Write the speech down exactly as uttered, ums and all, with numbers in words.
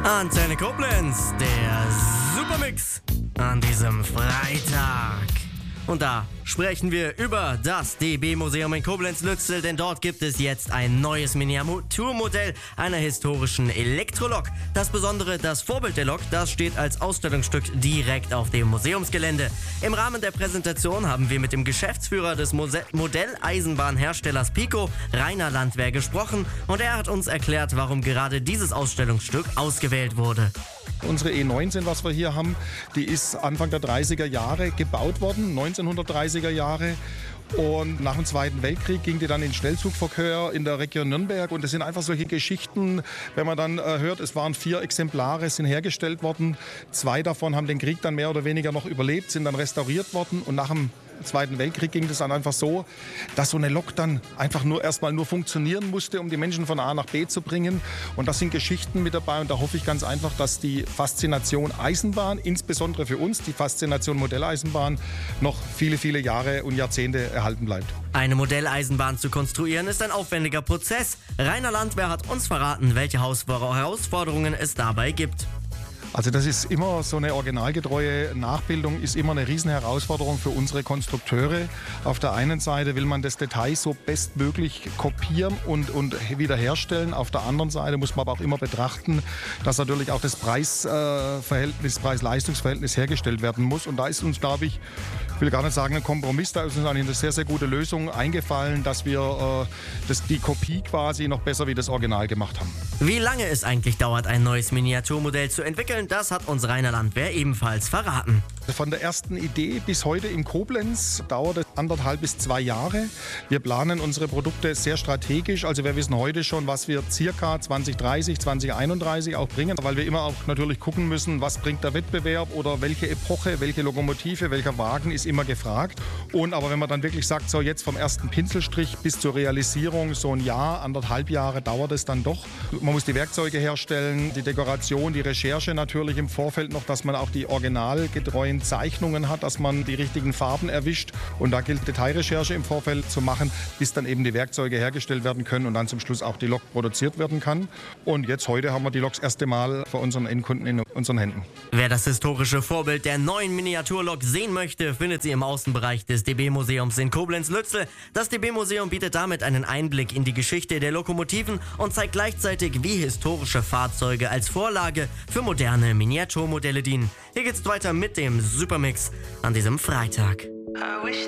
Antenne Koblenz, der Supermix an diesem Freitag. Und da sprechen wir über das D B-Museum in Koblenz-Lützel, denn dort gibt es jetzt ein neues Miniaturmodell einer historischen Elektrolok. Das Besondere, das Vorbild der Lok, das steht als Ausstellungsstück direkt auf dem Museumsgelände. Im Rahmen der Präsentation haben wir mit dem Geschäftsführer des Mose- Modelleisenbahnherstellers Pico, Rainer Landwehr, gesprochen und er hat uns erklärt, warum gerade dieses Ausstellungsstück ausgewählt wurde. Unsere E neunzehn, was wir hier haben, die ist Anfang der dreißiger Jahre gebaut worden, neunzehnhundertdreißiger Jahre. Und nach dem Zweiten Weltkrieg ging die dann in Schnellzugverkehr in der Region Nürnberg. Und das sind einfach solche Geschichten, wenn man dann äh, hört, es waren vier Exemplare, sind hergestellt worden. Zwei davon haben den Krieg dann mehr oder weniger noch überlebt, sind dann restauriert worden. Und nach dem Zweiten Weltkrieg ging das dann einfach so, dass so eine Lok dann einfach nur erstmal nur funktionieren musste, um die Menschen von A nach B zu bringen. Und das sind Geschichten mit dabei. Und da hoffe ich ganz einfach, dass die Faszination Eisenbahn, insbesondere für uns, die Faszination Modelleisenbahn, noch viele, viele Jahre und Jahrzehnte erhalten bleibt. Eine Modelleisenbahn zu konstruieren ist ein aufwendiger Prozess. Rainer Landwehr hat uns verraten, welche Herausforderungen es dabei gibt. Also das ist immer so eine originalgetreue Nachbildung, ist immer eine Riesenherausforderung für unsere Konstrukteure. Auf der einen Seite will man das Detail so bestmöglich kopieren und, und wiederherstellen. Auf der anderen Seite muss man aber auch immer betrachten, dass natürlich auch das Preisverhältnis, Preis-Leistungs-Verhältnis hergestellt werden muss. Und da ist uns, glaube ich, ich will gar nicht sagen ein Kompromiss, da ist uns eigentlich eine sehr, sehr gute Lösung eingefallen, dass wir äh, das, die Kopie quasi noch besser wie das Original gemacht haben. Wie lange es eigentlich dauert, ein neues Miniaturmodell zu entwickeln, das hat uns Rainer Landwehr ebenfalls verraten. Von der ersten Idee bis heute in Koblenz dauert es anderthalb bis zwei Jahre. Wir planen unsere Produkte sehr strategisch. Also wir wissen heute schon, was wir circa zwanzig dreißig, zwanzig einunddreißig auch bringen, weil wir immer auch natürlich gucken müssen, was bringt der Wettbewerb oder welche Epoche, welche Lokomotive, welcher Wagen ist immer gefragt. Und aber wenn man dann wirklich sagt, so jetzt vom ersten Pinselstrich bis zur Realisierung, so ein Jahr, anderthalb Jahre dauert es dann doch. Man muss die Werkzeuge herstellen, die Dekoration, die Recherche natürlich im Vorfeld noch, dass man auch die originalgetreuen Zeichnungen hat, dass man die richtigen Farben erwischt. Und da gilt Detailrecherche im Vorfeld zu machen, bis dann eben die Werkzeuge hergestellt werden können und dann zum Schluss auch die Lok produziert werden kann. Und jetzt heute haben wir die Lok das erste Mal für unseren Endkunden in unseren Händen. Wer das historische Vorbild der neuen Miniaturlok sehen möchte, findet sie im Außenbereich des D B-Museums in Koblenz-Lützel. Das D B-Museum bietet damit einen Einblick in die Geschichte der Lokomotiven und zeigt gleichzeitig, wie historische Fahrzeuge als Vorlage für moderne Miniaturmodelle dienen. Hier geht's weiter mit dem Supermix an diesem Freitag.